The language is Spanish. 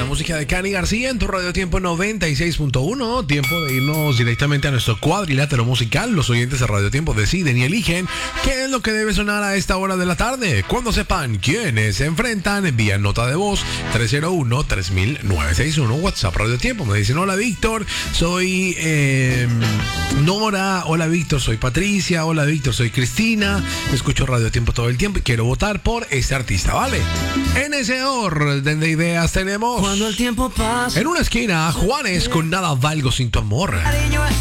música de Cani García en tu Radio Tiempo 96.1. Tiempo de irnos directamente a nuestro cuadrilátero musical. Los oyentes de Radio Tiempo deciden y eligen qué es lo que debe sonar a esta hora de la tarde. Cuando sepan quiénes se enfrentan, envían nota de voz 301-3961. WhatsApp Radio Tiempo. Me dicen: hola Víctor, soy Nora. Hola Víctor, soy Patricia. Hola Víctor, soy Cristina. Escucho Radio Tiempo todo el tiempo y quiero votar por este artista, ¿vale? En ese orden de ideas tenemos: cuando el tiempo pasa, en una esquina, Juanes con Nada Valgo Sin Tu Amor.